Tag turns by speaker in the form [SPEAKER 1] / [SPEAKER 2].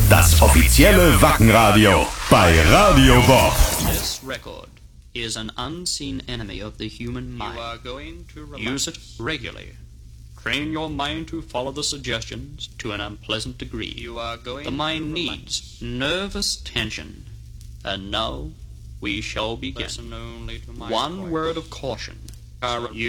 [SPEAKER 1] Das offizielle Wackenradio bei Radio Bob.
[SPEAKER 2] This record is an unseen enemy of the human mind. You are going to use it regularly. Train your mind to follow the suggestions to an unpleasant degree. You are going the mind needs nervous tension. And now we shall begin. One word of caution.